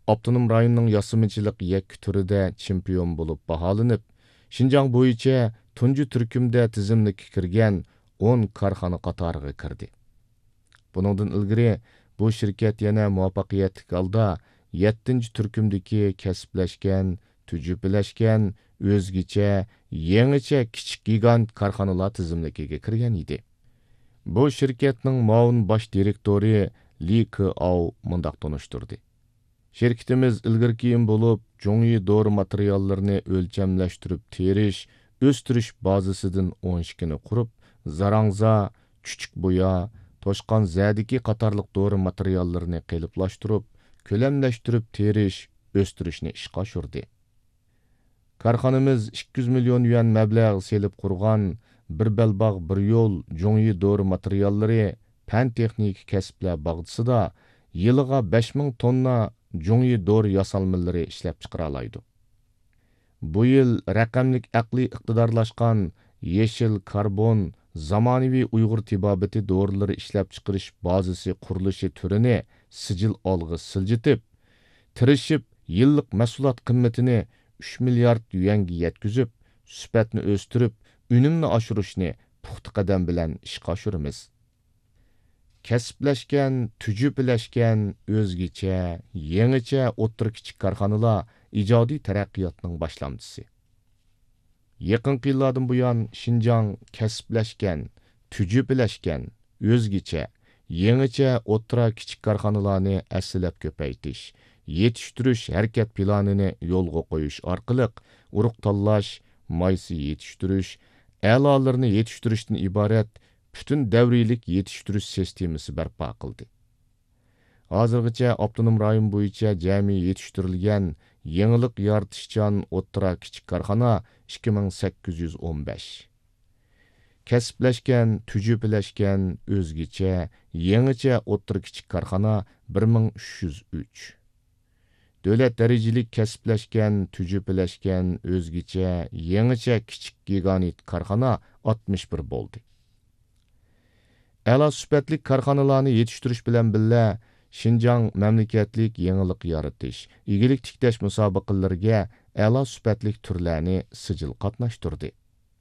Abdunum rayonunun yasımıçılık yek türüde çempiyon bulup bahalanıp, Şinjan boyunca tuncu türkümde tizimlik kirgen 10 karxana qatarıga kirdi. Bunundan ilgiri bu şirket yana muvaffaqiyetlik alda 7. türkümdeki kesipleşken, tücüpleşken, özgüçe, yeniçe kiçik gigant karxanalar tizimlikiga kirgen idi. Bu şirketning muavin baş direktori Li Ke-au mundaq tonuşturdi. Şirketimiz ilgirkiyin bulup, joңyi doğru materiallarını ölçemleştirip teriş, östürüş bazısıdın 12'ni kurup, zarangza, küçük boya, toşkan zədiki qatarlıq doğru materiallarını qeyliplaştırıp, kölemleştirip teriş, östürüşni işqa şurdi. Karxanımız 200 milyon yuan məbləğ selip kurgan, bir belbağ bir yol, joңyi doğru materialları, pen texnik kesipler bağdısı da, yılığa 5000 tonna joңyi doğru yasalmaları işlep çıkıralaydı. Bu yıl rəqəmlik aqli iqtidarlaşqan yeşil, karbon, zamanıvi Uyghur tibabeti doğruları işlep çıkırış bazısı kuruluşu türünü sicil algı siljitip, tirişip yıllık mesulat kıymetini 3 milyard yuanga yetkizip, süpetini östürüp, ünümni aşırışını puxta qadam bilen işqa aşırımız. Kesipleşken, tücüpleşken, özgüçe, yeniçe otur kiçik karxanalar icadi teraqqiyatning başlamcısı. Yakın yıllardan bu yan Şinjan kesipleşken, tücüpleşken, özgüçe, yeniçe otur kiçik karxanalarni əslep köpeytiş, yetiştiriş hareket planını yolga koyuş arqılıq, uruk tallaş, maysı yetiştiriş, əlalarını yetiştirişten ibaret bütün devrilik yetiştiriş sistemisi berpa qıldı. Hazırgıça Abdunum rayon boyunca jami yetiştirilgen yenilik yaratışcan otura kiçik karxana 2815. Kesipleşken, tücüpleşken, özgüçe, yeniçe otur kiçik karxana 1303. Dövlet derecelik kesipleşken, tücüpleşken, özgüçe, yeniçe kiçik giganit karxana 61 boldu. Əla süpetlik karxanalarını yetiştiriş bilen billa Şinjan memleketlik yenilik yaratış, igilik tikdeş musabaqalarga əla süpetlik türlerini sicil qatnaştırdı.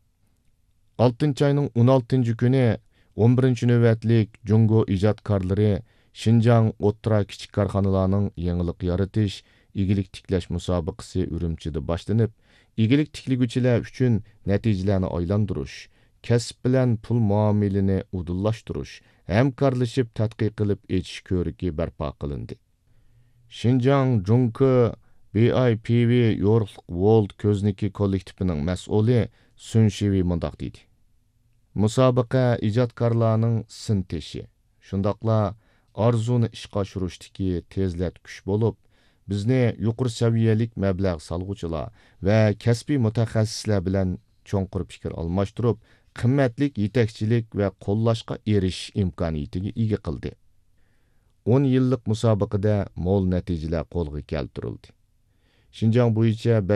6. ayının 16. günü 11. növetlik Jungo icatkarları Şinjan otura kiçik karxanalarının yenilik yaratış, igilik tikleş musabaqası Ürümçide başlanıp, igilik tikligüçiler üçün nəticelerini aylandırış, kesip bilen pul muamilini udullaştırış, hemkarlaşıp tadqiq qilib etiş körüki berpa qılındı. Şinjan Junko BIPV Yorukluq World Közniki kollektifinin məsulü Sun Shivi mundaq deydi. Musabaqa icatkarlarının sinteşi, şundaqla arzunu işqa aşırışdiki tezletküş bolup, bizni yuqur seviyelik məbləğ salğucular ve kesbi mutaxassisler bilen çoңqur fikir almaştırıp, qimmatlik yetekçilik ve qollashqa eriş imkoniyatiga ega qildi. 10 yıllık musabaqada mol neticeler qo'lga keltirildi. Şinjan bo'yicha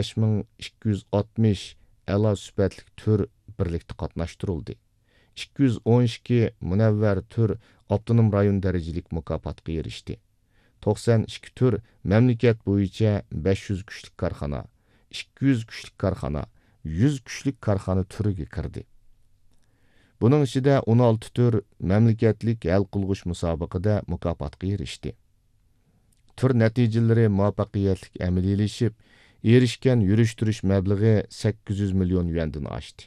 5260 a'lo sifatlik tür birlikda qatnashtirildi. 212 munavvar tür Abdunum rayon derejelik mukofotga erishdi. 92 tür memleket bo'yicha 500 kuchlik karxana, 200 kuchlik karxana, 100 kuchlik karxana türüge kirdi. Bunun içinde 16 tür memleketlik hal qılğış musabaqada mukofotga erishdi. Tür neticeleri muvaffaqiyetlik amaliyleşip, erişken yürüştürüş məbləği 800 milyon yuandan aşdı.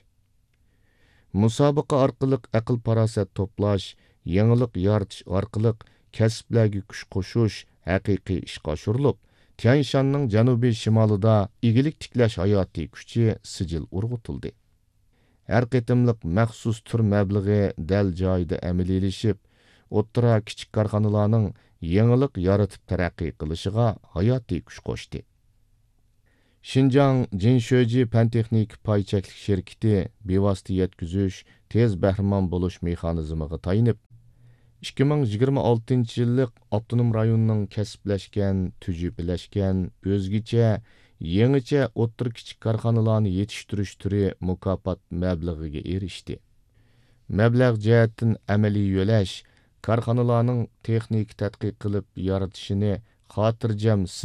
Musabaqa arqılıq aql paraset toplaş, yenilik yaratish arqılıq kasblarga kuch qo'shish haqiqiy ishga oshirilib, Tianshanning janubiy shimolida igilik tiklash hayotiy kuchi sijil urg'utildi. Her qitimliq məxsus tür məbləği dal joyida amaliyleşib, o'ttira kichik karxanalarning yenilik yaratib taraqqiy qilishiga hayotiy kuch qo'shdi. Şinjan Jinshoji Pan-texnik paychaklik şirketi bevosita yetkizüş, tez bahramon bo'lish mexanizmiga tayinib, 2026 yillik Abdunum rayonining kasblashgan, tujibleşken, özgüçe, yeniçe o'ttir kichik karxanalarni yetiştirish turi mukofot mablag'iga erishdi. Mablag' jihatdan amaliy yo'lash, karxanalarning texnik tadqiq qilib yaratishini xotirjam